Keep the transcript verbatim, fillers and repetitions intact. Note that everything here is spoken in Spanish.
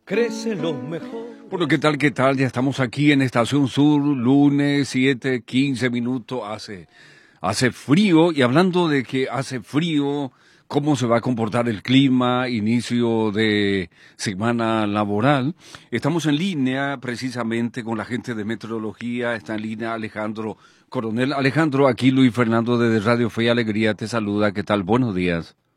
crece lo mejor. Bueno, ¿qué tal, qué tal? Ya estamos aquí en Estación Sur, lunes, siete, quince minutos, hace, hace frío, y hablando de que hace frío, cómo se va a comportar el clima, inicio de semana laboral, estamos en línea precisamente con la gente de meteorología, está en línea Alejandro Coronel. Alejandro, aquí Luis Fernando de Radio Fe y Alegría te saluda, ¿qué tal? Buenos días.